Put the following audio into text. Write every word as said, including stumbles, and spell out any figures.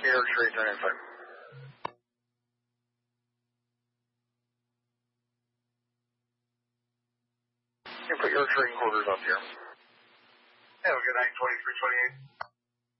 New York Street, nine five. You can put your trading quarters up here. Have a good night, twenty-three twenty-eight.